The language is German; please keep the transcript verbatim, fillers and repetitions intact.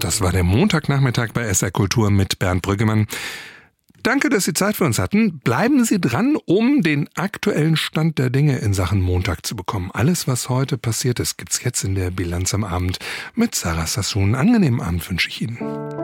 Das war der Montagnachmittag bei S R Kultur mit Bernd Brüggemann. Danke, dass Sie Zeit für uns hatten. Bleiben Sie dran, um den aktuellen Stand der Dinge in Sachen Montag zu bekommen. Alles, was heute passiert ist, gibt's jetzt in der Bilanz am Abend mit Sarah Sassoon. Einen angenehmen Abend wünsche ich Ihnen.